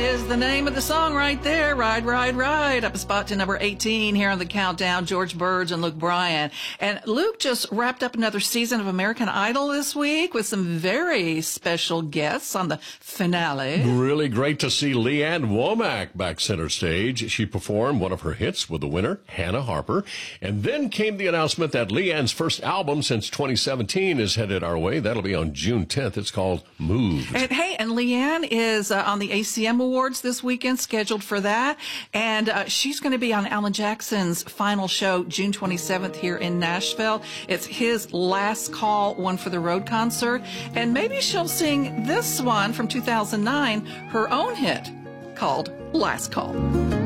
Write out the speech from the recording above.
is the name of the song right there. Ride, Ride, Ride. Up a spot to number 18 here on the countdown. George Burge and Luke Bryan. And Luke just wrapped up another season of American Idol this week with some very special guests on the finale. Really great to see Leanne Womack back center stage. She performed one of her hits with the winner, Hannah Harper. And then came the announcement that Leanne's first album since 2017 is headed our way. That'll be on June 10th. It's called Moved. And Leanne is on the ACM Awards this weekend, scheduled for that. And she's going to be on Alan Jackson's final show, June 27th here in Nashville. It's his last call, One for the Road concert. And maybe she'll sing this one from 2009, her own hit called Last Call.